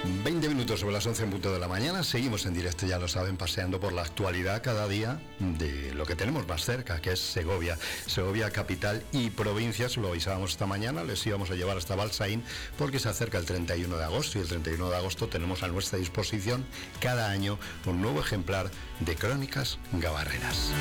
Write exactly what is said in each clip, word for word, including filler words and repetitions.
veinte minutos sobre las once en punto de la mañana. Seguimos en directo, ya lo saben, paseando por la actualidad cada día de lo que tenemos más cerca, que es Segovia. Segovia, capital y provincias. Lo avisábamos esta mañana, les íbamos a llevar hasta Balsaín porque se acerca el treinta y uno de agosto y el treinta y uno de agosto tenemos a nuestra disposición cada año un nuevo ejemplar de Crónicas Gabarreras.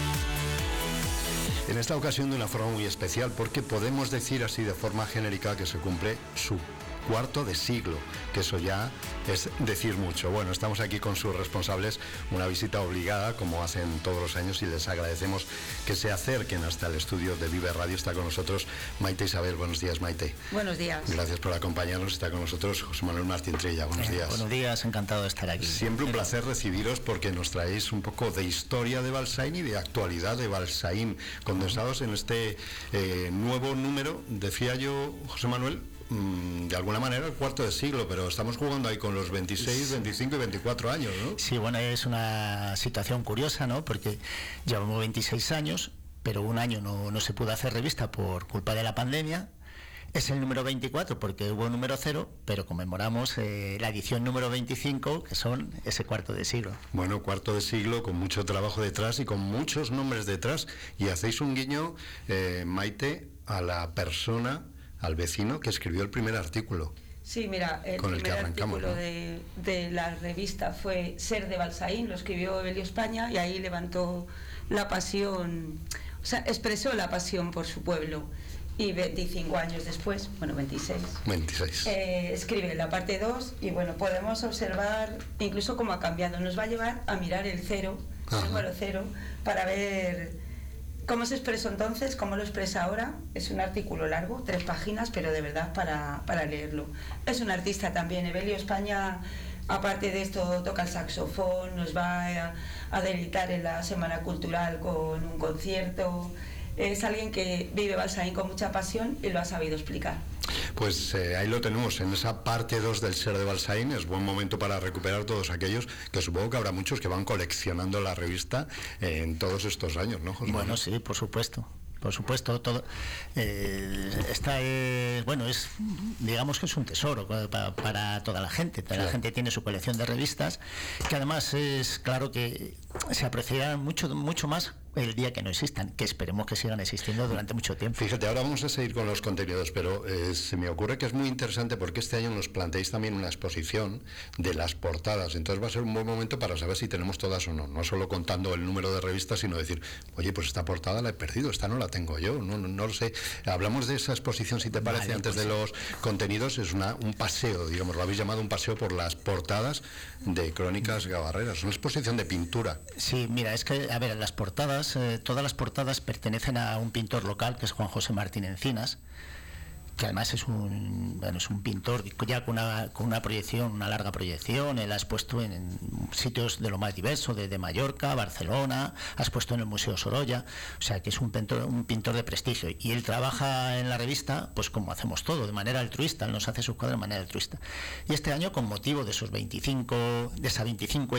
En esta ocasión de una forma muy especial, porque podemos decir así de forma genérica que se cumple su cuarto de siglo, que eso ya es decir mucho. Bueno, estamos aquí con sus responsables, una visita obligada como hacen todos los años, y les agradecemos que se acerquen hasta el estudio de Vive Radio. Está con nosotros Maite Isabel. Buenos días, Maite. Buenos días. Gracias por acompañarnos. Está con nosotros José Manuel Martín Trilla. Buenos eh, días. Buenos días, encantado de estar aquí. Siempre un placer recibiros porque nos traéis un poco de historia de Balsaín y de actualidad de Balsaín, condensados en este eh, nuevo número, decía yo, José Manuel, de alguna manera el cuarto de siglo, pero estamos jugando ahí con los veintiséis, veinticinco y veinticuatro años, ¿no? Sí, bueno, es una situación curiosa, ¿no? Porque llevamos veintiséis años, pero un año no, no se pudo hacer revista por culpa de la pandemia. Es el número veinticuatro porque hubo número cero, pero conmemoramos eh, la edición número veinticinco, que son ese cuarto de siglo. Bueno, cuarto de siglo con mucho trabajo detrás y con muchos nombres detrás, y hacéis un guiño, eh, Maite, a la persona, al vecino que escribió el primer artículo. Sí, mira, el con el primer que arrancamos, artículo ¿no? de, de la revista fue Ser de Balsaín, lo escribió Evelio España, y ahí levantó la pasión, o sea, expresó la pasión por su pueblo. Y veinticinco años después, bueno, veintiséis, veintiséis. Eh, escribe la parte dos, y bueno, podemos observar incluso cómo ha cambiado. Nos va a llevar a mirar el cero, el número cero, para ver cómo se expresó entonces, cómo lo expresa ahora. Es un artículo largo, tres páginas, pero de verdad para, para leerlo. Es un artista también. Evelio España, aparte de esto, toca el saxofón, nos va a, a deleitar en la Semana Cultural con un concierto. Es alguien que vive Balsaín con mucha pasión y lo ha sabido explicar. Pues eh, ahí lo tenemos, en esa parte dos del Ser de Balsaín. Es buen momento para recuperar todos aquellos, que supongo que habrá muchos que van coleccionando la revista eh, en todos estos años, ¿no, José? Bueno, sí, por supuesto. Por supuesto, todo eh, esta es, bueno, es, digamos que es un tesoro para, para toda la gente. Toda sí. La gente tiene su colección de revistas, que además es claro que se apreciarán mucho, mucho más el día que no existan, que esperemos que sigan existiendo durante mucho tiempo. Fíjate, ahora vamos a seguir con los contenidos, pero eh, se me ocurre que es muy interesante porque este año nos planteáis también una exposición de las portadas. Entonces va a ser un buen momento para saber si tenemos todas o no, no solo contando el número de revistas, sino decir, oye, pues esta portada la he perdido, esta no la tengo yo, no, no, no lo sé. Hablamos de esa exposición, si te parece, vale, antes pues de los contenidos. Es una, un paseo, digamos, lo habéis llamado un paseo por las portadas de Crónicas Gabarreras, una exposición de pintura. Sí, mira, es que, a ver, las portadas, eh, todas las portadas pertenecen a un pintor local, que es Juan José Martín Encinas, que además es un, bueno, es un pintor ya con una, con una proyección, una larga proyección. Él ha expuesto en, en sitios de lo más diverso, desde Mallorca, Barcelona, ha expuesto en el Museo Sorolla, o sea que es un pintor, un pintor de prestigio, y él trabaja en la revista pues como hacemos todo, de manera altruista. Él nos hace sus cuadros de manera altruista, y este año, con motivo de esos veinticinco, de esa veinticinco